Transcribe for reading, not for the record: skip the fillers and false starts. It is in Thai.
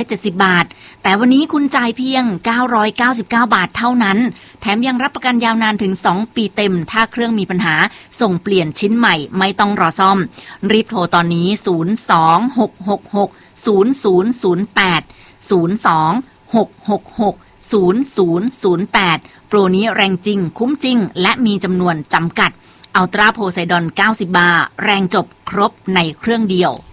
970 บาทแต่วันนี้คุณจ่ายเพียง999 บาทเท่านั้นแถมยังรับประกันยาวนานถึง2 ปีเต็มถ้าเครื่องมีปัญหาส่งเปลี่ยนชิ้นใหม่ไม่ต้องรอซ่อมรีบโทรตอนนี้02-666-0008 โปรนี้แรงจริงคุ้มจริงและมีจำนวนจำกัดอัลตราโพไซดอน90 บาร์แรงจบครบในเครื่องเดียว